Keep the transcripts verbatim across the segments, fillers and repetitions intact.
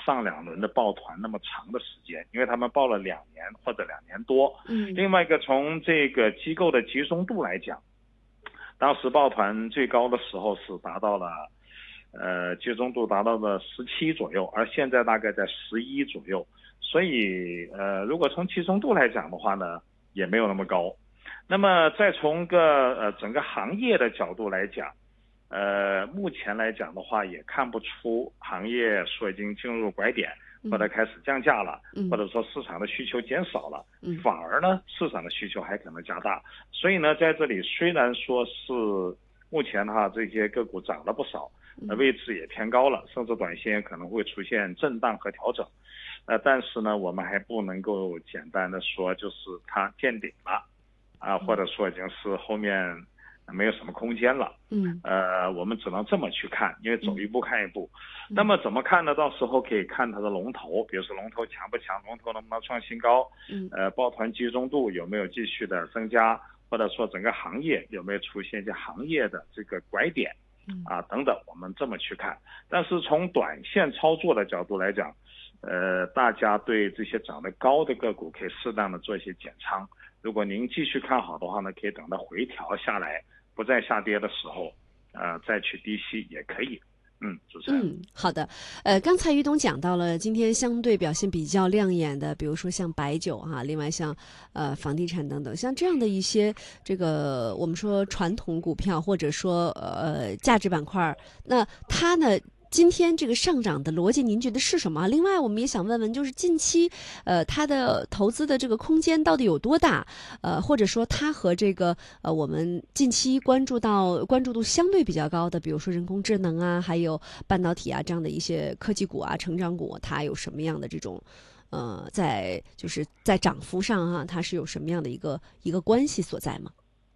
上两轮的抱团那么长的时间，因为他们抱了两年或者两年多。 嗯， 另外一个从这个机构的集中度来讲，当时抱团最高的时候是达到了，呃，集中度达到了十七左右，而现在大概在十一左右。所以，呃，如果从集中度来讲的话呢，也没有那么高。那么再从个呃整个行业的角度来讲，呃，目前来讲的话，也看不出行业说已经进入拐点，或者开始降价了， 嗯、 或者说市场的需求减少了， 嗯、 反而呢，市场的需求还可能加大。所以呢，在这里虽然说是目前哈这些个股涨了不少，位置也偏高了，甚至短线可能会出现震荡和调整。呃，但是呢，我们还不能够简单的说就是它见顶了，啊，或者说已经是后面没有什么空间了。 嗯， 呃，我们只能这么去看，因为走一步看一步。 嗯、 那么怎么看呢？到时候可以看它的龙头，比如说龙头强不强，龙头能不能创新高？ 嗯， 呃，抱团集中度有没有继续的增加，或者说整个行业有没有出现一些行业的这个拐点？啊，等等，我们这么去看。但是从短线操作的角度来讲，呃，大家对这些涨得高的个股可以适当的做一些减仓。如果您继续看好的话呢，可以等到回调下来，不再下跌的时候，呃，再去低吸也可以。嗯，主持人。 嗯，好的。呃，刚才于董讲到了今天相对表现比较亮眼的，比如说像白酒哈、啊，另外像呃房地产等等，像这样的一些这个我们说传统股票或者说呃价值板块，那它呢？今天这个上涨的逻辑，您觉得是什么？另外，我们也想问问，就是近期，呃，它的投资的这个空间到底有多大？呃，或者说它和这个呃，我们近期关注到关注度相对比较高的，比如说人工智能啊，还有半导体啊这样的一些科技股啊、成长股，它有什么样的这种呃，在就是在涨幅上哈、啊，它是有什么样的一个一个关系所在吗？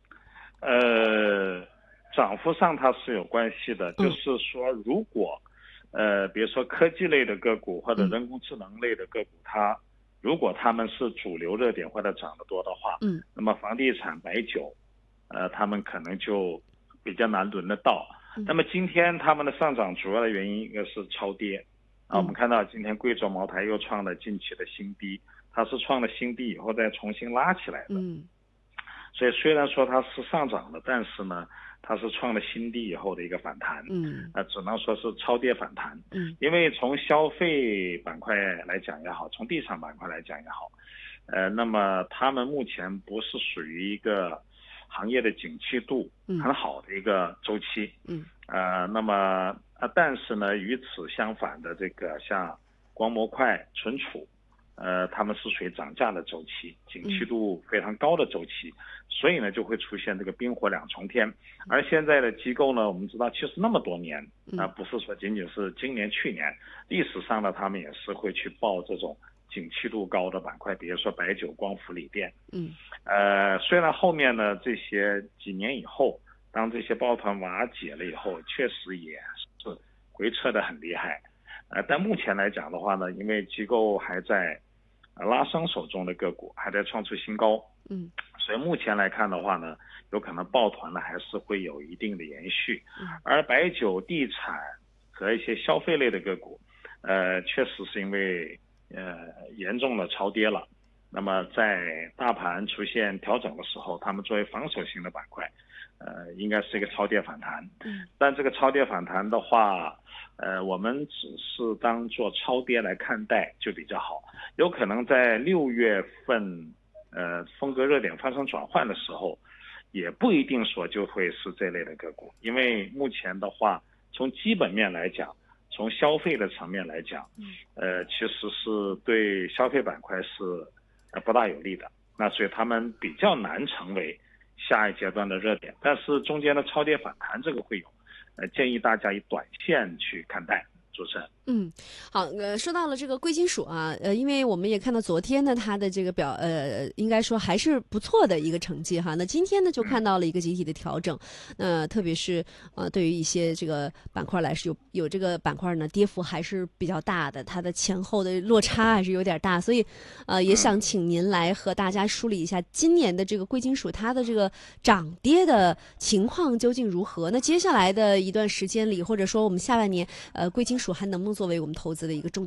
呃，涨幅上它是有关系的，嗯、就是说如果。呃，比如说科技类的个股或者人工智能类的个股，它如果他们是主流热点或者涨得多的话， 嗯， 那么房地产、白酒，呃，他们可能就比较难轮得到。 嗯、 那么今天他们的上涨主要的原因一个是超跌，啊，我们看到今天贵州茅台又创了近期的新低，它是创了新低以后再重新拉起来的。 嗯， 所以虽然说它是上涨的，但是呢。它是创了新低以后的一个反弹， 嗯， 呃，只能说是超跌反弹， 嗯， 因为从消费板块来讲也好，从地产板块来讲也好，呃，那么他们目前不是属于一个行业的景气度很好的一个周期， 嗯， 呃，那么呃，但是呢，与此相反的这个像光模块、存储。呃，他们是属于涨价的周期，景气度非常高的周期，嗯、所以呢就会出现这个冰火两重天。而现在的机构呢，我们知道其实那么多年啊、呃，不是说仅仅是今年、去年，历史上呢他们也是会去报这种景气度高的板块，比如说白酒、光伏、锂电。 嗯， 呃，虽然后面呢这些几年以后，当这些抱团瓦解了以后，确实也是回撤的很厉害。呃，但目前来讲的话呢，因为机构还在。拉升手中的个股还在创出新高， 嗯， 所以目前来看的话呢，有可能抱团呢还是会有一定的延续，而白酒、地产和一些消费类的个股，呃，确实是因为呃严重的超跌了，那么在大盘出现调整的时候，他们作为防守型的板块，呃，应该是一个超跌反弹， 嗯， 但这个超跌反弹的话。呃，我们只是当做超跌来看待就比较好，有可能在六月份，呃，风格热点发生转换的时候，也不一定说就会是这类的个股，因为目前的话，从基本面来讲，从消费的层面来讲，呃，其实是对消费板块是呃不大有利的，那所以他们比较难成为下一阶段的热点，但是中间的超跌反弹这个会有。呃，建议大家以短线去看待。主持人， 嗯，好，呃，说到了这个贵金属啊，呃，因为我们也看到昨天呢，它的这个表，呃，应该说还是不错的一个成绩哈。那今天呢，就看到了一个集体的调整，那、呃、特别是呃，对于一些这个板块来说，有有这个板块呢，跌幅还是比较大的，它的前后的落差还是有点大，所以，呃，也想请您来和大家梳理一下今年的这个贵金属它的这个涨跌的情况究竟如何？那接下来的一段时间里，或者说我们下半年，呃，贵金属还能不能作为我们投资的一个重